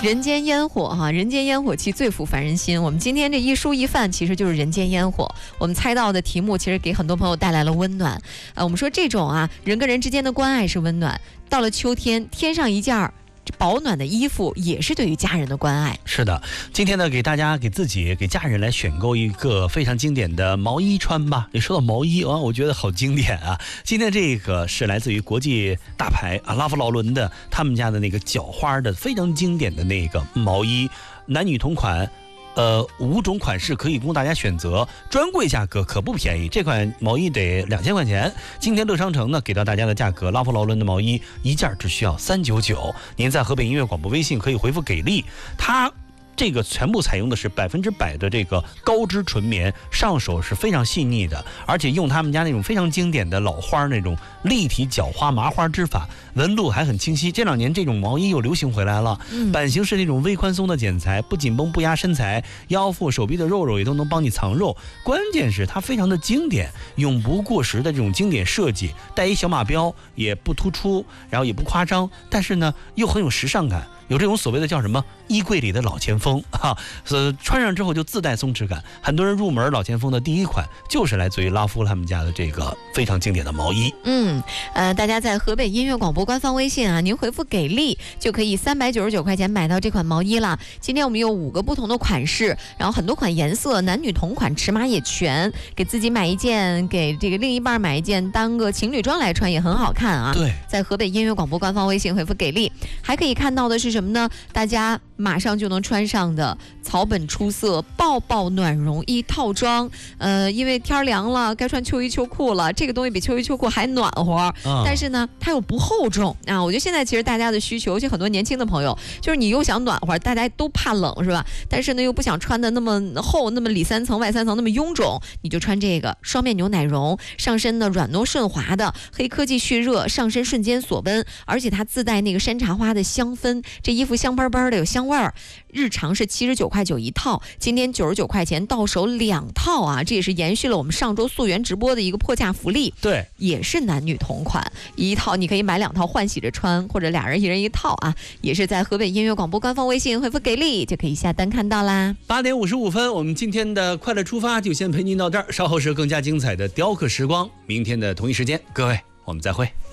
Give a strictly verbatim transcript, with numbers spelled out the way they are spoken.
人间烟火哈、啊，人间烟火气最抚凡人心。我们今天这一蔬一饭其实就是人间烟火。我们猜到的题目其实给很多朋友带来了温暖。呃，我们说这种啊，人跟人之间的关爱是温暖。到了秋天，添上一件保暖的衣服，也是对于家人的关爱。 是的，今天呢，给大家、给自己、给家人来选购一个非常经典的毛衣穿吧。你说到毛衣啊，我觉得好经典啊。今天这个是来自于国际大牌啊拉夫劳伦的他们家的那个角花的非常经典的那个毛衣，男女同款。呃，五种款式可以供大家选择，专柜价格可不便宜，这款毛衣得两千块钱。今天乐商城呢给到大家的价格，拉夫劳伦的毛衣一件只需要三九九。您在河北音乐广播微信可以回复给力，它这个全部采用的是百分之百的这个高织纯棉，上手是非常细腻的，而且用他们家那种非常经典的老花那种立体角花麻花织法，纹路还很清晰。这两年这种毛衣又流行回来了，嗯、版型是那种微宽松的剪裁，不紧绷不压身材，腰腹手臂的肉肉也都能帮你藏肉。关键是它非常的经典，永不过时的这种经典设计，带一小马标也不突出，然后也不夸张，但是呢又很有时尚感。有这种所谓的叫什么衣柜里的老前锋哈，呃，穿上之后就自带松弛感。很多人入门老前锋的第一款就是来自于拉夫他们家的这个非常经典的毛衣。 嗯，呃，大家在河北音乐广播官方微信啊，您回复给力就可以三百九十九块钱买到这款毛衣了。今天我们有五个不同的款式，然后很多款颜色，男女同款，尺码也全，给自己买一件，给这个另一半买一件，当个情侣装来穿也很好看啊。 对， 在河北音乐广播官方微信回复给力，还可以看到的是什么？什么呢？大家马上就能穿上的草本出色抱抱暖绒衣套装。呃，因为天凉了，该穿秋衣秋裤了。这个东西比秋衣秋裤还暖和，嗯、但是呢，它又不厚重啊。我觉得现在其实大家的需求，尤其很多年轻的朋友，就是你又想暖和，大家都怕冷是吧？但是呢，又不想穿的那么厚，那么里三层外三层那么臃肿，你就穿这个双面牛奶绒，上身呢软糯顺滑的，黑科技蓄热，上身瞬间锁温，而且它自带那个山茶花的香氛。这衣服香嘣嘣的，有香味儿。日常是七十九块九一套，今天九十九块钱到手两套啊！这也是延续了我们上周溯源直播的一个破价福利。 对， 也是男女同款，一套你可以买两套换洗着穿，或者俩人一人一套啊！也是在河北音乐广播官方微信回复给力就可以下单看到啦。 八点五十五分，我们今天的快乐出发就先陪您到这儿，稍后是更加精彩的雕刻时光。明天的同一时间，各位我们再会。